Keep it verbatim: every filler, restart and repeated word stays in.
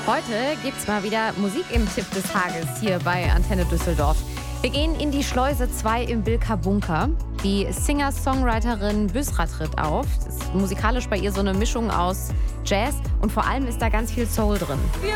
Heute gibt's mal wieder Musik im Tipp des Tages hier bei Antenne Düsseldorf. Wir gehen in die Schleuse zwei im Bilker Bunker. Die Singer-Songwriterin Büsra tritt auf. Das ist musikalisch bei ihr so eine Mischung aus Jazz und vor allem ist da ganz viel Soul drin.